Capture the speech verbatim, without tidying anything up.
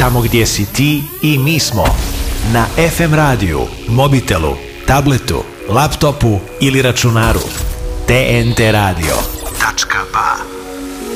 tamo gdje si ti i mi smo. Na ef em radiju, mobitelu, tabletu, laptopu ili računaru. te en te radio tačka ba.